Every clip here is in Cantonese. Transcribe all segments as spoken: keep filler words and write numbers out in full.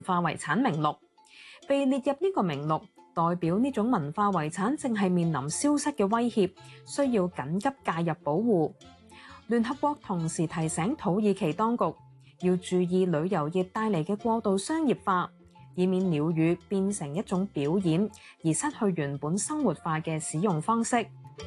化遺產名錄。被列入呢個名錄，代表呢種文化遺產正係面臨消失嘅威脅，需要緊急介入保護。聯合國同時提醒土耳其當局要注意旅遊業帶嚟嘅過度商業化，以免鳥語變成一種表演，而失去原本生活化嘅使用方式。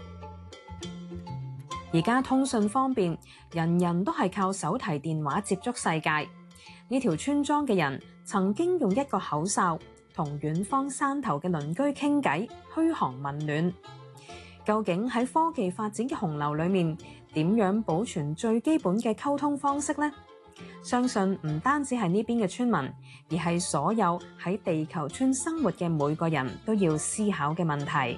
而家通訊方便，人人都係靠手提電話接觸世界。呢條村莊嘅人曾經用一個口哨同遠方山頭嘅鄰居傾偈，噓寒問暖。究竟喺科技發展嘅洪流裏面，點樣保存最基本嘅溝通方式呢？相信唔單止係呢邊嘅村民，而係所有喺地球村生活嘅每個人都要思考嘅問題。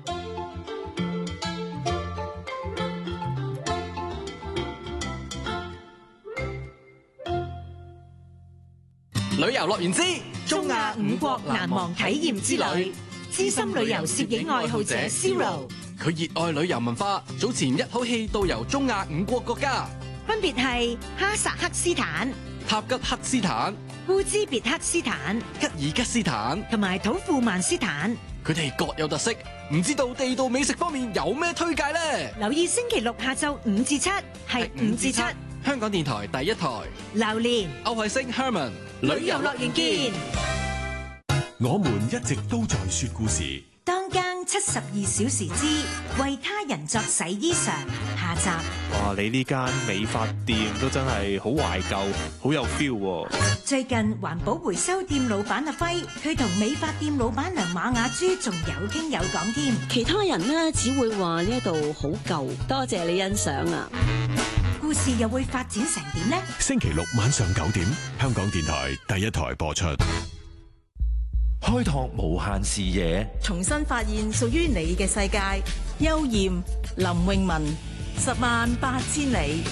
旅遊樂園之中亞五國難忘體驗之旅，資深旅遊攝影愛好者 Zero， 佢熱愛旅遊文化，早前一口氣導遊中亞五國國家， 分別係哈薩克斯坦、 塔吉克斯坦、 烏茲別克斯坦、 吉爾吉斯坦同埋土庫曼斯坦。 佢哋各有特色，唔知道地道美食方面有咩推介呢？ 留意星期六下晝五至七，係五至七， 香港電台第一台， 榴蓮歐惠星 Herman， 旅遊樂園見。 我們一直都在說故事。 當更七十二小時之為他人作洗衣裳下集。 哇！你呢間美髮店都真係好懷舊，好有 feel 喎。 最近環保回收店老闆阿輝，佢同美髮店老闆娘馬雅珠仲有傾有講添。 其他人呢只會話呢度好舊，多謝你欣賞啊！ 故事又會發展成點呢？ 星期六晚上九點，香港電台第一台播出。 開拓無限視野， 重新發現屬於你嘅世界。邱艷、林詠雯，十萬八千里。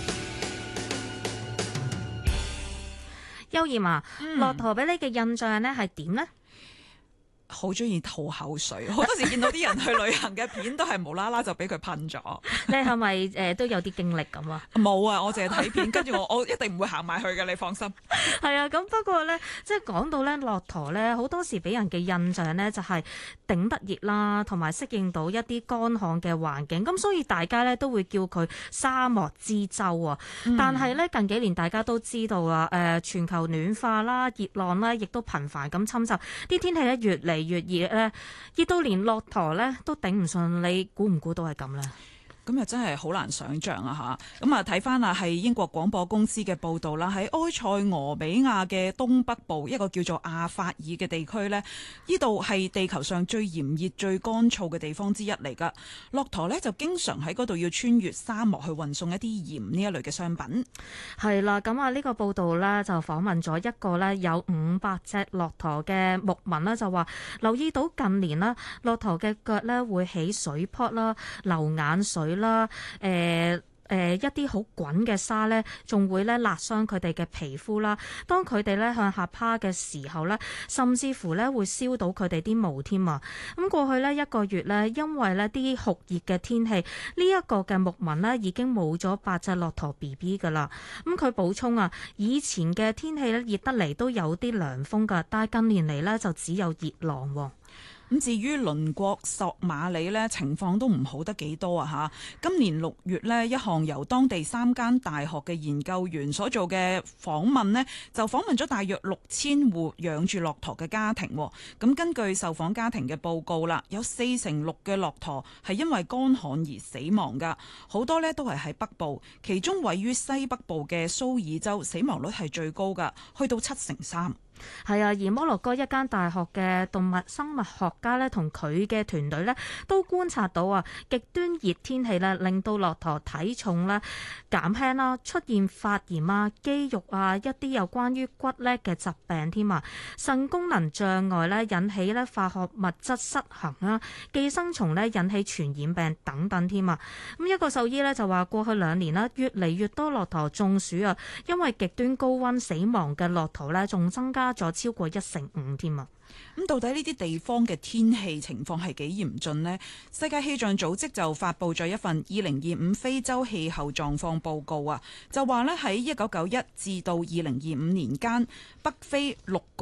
邱艷啊，駱駝俾你嘅印象咧係點呢？ 好中意吐口水，好多時見到啲人去旅行嘅片都係無啦啦就俾佢噴咗。 你係咪誒都有啲經歷咁啊？ 冇啊，我淨係睇片，跟住我我一定唔會行埋去嘅，你放心。 係啊，咁不過咧，即係講到咧駱駝咧，好多時俾人嘅印象咧就係頂得熱啦，同埋適應到一啲乾旱嘅環境，咁所以大家咧都會叫佢沙漠之州啊。嗯、但係咧近幾年大家都知道啦，誒、呃、全球暖化啦、熱浪啦，亦都頻繁咁侵襲，啲天氣咧越嚟越熱咧，熱到連駱駝咧都頂唔順，你估唔估到係咁咧？ 咁又真係好難想像啊嚇！咁啊睇翻啊係英國廣播公司嘅報導啦，喺埃塞俄比亞嘅東北部一個叫做阿法爾嘅地區呢，呢度係地球上最炎熱、最乾燥嘅地方之一嚟㗎。駱駝呢就經常喺嗰度要穿越沙漠去運送一啲鹽呢一類嘅商品。係啦，咁啊呢個報導呢就訪問咗一個呢有五百隻駱駝嘅牧民呢，就話留意到近年啦，駱駝嘅腳呢會起水泡啦、流眼水啦，誒、呃、誒、呃、一啲好滾嘅沙咧，仲會咧辣傷佢哋嘅皮膚啦。當佢哋咧向下趴嘅時候咧，甚至乎咧會燒到佢哋啲毛添啊！咁過去咧一個月咧，因為咧啲酷熱嘅天氣，呢、這、一個嘅牧民咧已經冇咗八隻駱駝 B B 噶啦。咁佢補充啊，以前嘅天氣咧熱得嚟都有啲涼風噶，但係近年嚟咧就只有熱浪喎。 咁至於鄰國索馬里呢，情況都唔好得幾多啊！嚇，今年六月呢，一項由當地三間大學嘅研究員所做嘅訪問呢，就訪問咗大約六千戶養住駱駝嘅家庭。咁根據受訪家庭嘅報告啦，有四成六嘅駱駝係因為乾旱而死亡㗎，好多呢都係喺北部，其中位於西北部嘅蘇爾州死亡率係最高㗎，去到七成三。 係啊，而摩洛哥一間大學嘅動物生物學家咧，同佢嘅團隊咧，都觀察到啊，極端熱天氣咧，令到駱駝體重咧減輕啦，出現發炎啊、肌肉啊一啲有關於骨咧嘅疾病添啊，腎功能障礙咧引起咧化學物質失衡啦，寄生蟲咧引起傳染病等等添啊。咁一個獸醫咧就話，過去兩年啦，越嚟越多駱駝中暑啊，因為極端高溫死亡嘅駱駝咧，仲增加咗超過一成五添啊！ 咁到底呢啲地方嘅天氣情況係幾嚴峻呢？世界氣象組織就發布咗一份二零二五非洲氣候狀況報告啊，就話咧喺一九九一至到二零二五年間，北非六個